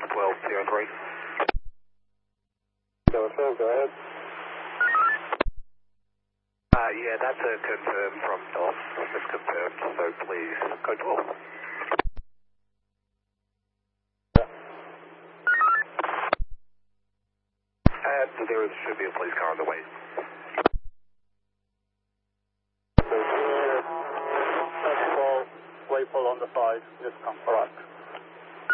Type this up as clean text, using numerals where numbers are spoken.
12, Sierra 3. Sierra 12, go ahead. Yeah, that's a confirm from DOS. It's confirmed, so please go 12. And there should be a police car on the way. Waypool on the side, just come correct.